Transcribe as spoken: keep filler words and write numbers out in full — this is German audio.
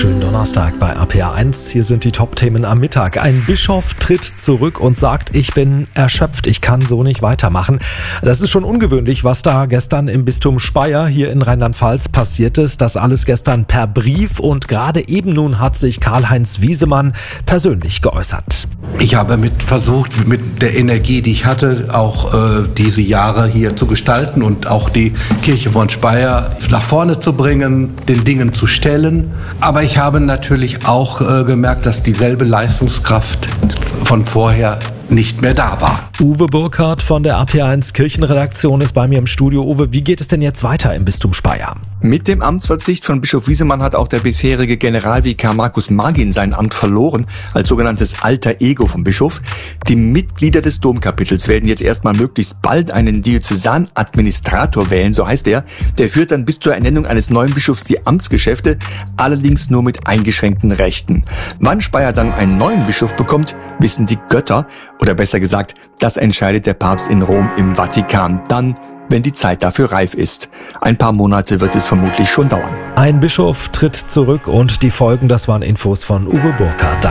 Schönen Donnerstag bei A P A eins. Hier sind die Top-Themen am Mittag. Ein Bischof tritt zurück und sagt, ich bin erschöpft, ich kann so nicht weitermachen. Das ist schon ungewöhnlich, was da gestern im Bistum Speyer hier in Rheinland-Pfalz passiert ist. Das alles gestern per Brief und gerade eben nun hat sich Karl-Heinz Wiesemann persönlich geäußert. Ich habe mit versucht, mit der Energie, die ich hatte, auch äh, diese Jahre hier zu gestalten und auch die Kirche von Speyer nach vorne zu bringen, den Dingen zu stellen. Aber ich habe natürlich auch äh, gemerkt, dass dieselbe Leistungskraft von vorher nicht mehr da war. Uwe Burkhardt von der A P A eins Kirchenredaktion ist bei mir im Studio. Uwe, wie geht es denn jetzt weiter im Bistum Speyer? Mit dem Amtsverzicht von Bischof Wiesemann hat auch der bisherige Generalvikar Markus Magin sein Amt verloren, als sogenanntes alter Ego vom Bischof. Die Mitglieder des Domkapitels werden jetzt erstmal möglichst bald einen Diözesanadministrator wählen, so heißt er. Der führt dann bis zur Ernennung eines neuen Bischofs die Amtsgeschäfte, allerdings nur mit eingeschränkten Rechten. Wann Speyer dann einen neuen Bischof bekommt, wissen die Götter. Oder besser gesagt, das entscheidet der Papst in Rom im Vatikan. Dann, wenn die Zeit dafür reif ist. Ein paar Monate wird es vermutlich schon dauern. Ein Bischof tritt zurück und die Folgen, das waren Infos von Uwe Burkhardt.